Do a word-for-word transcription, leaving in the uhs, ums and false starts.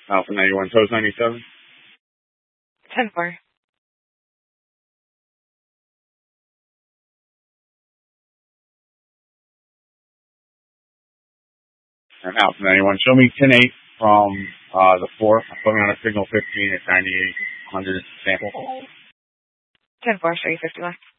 Alpha ninety-one, Toes ninety-seven. ten four. And Alpha ninety-one, show me ten eight from uh, the four. I'm putting on a signal fifteen at ninety-eight hundred sample. ten four, show you fifty-one.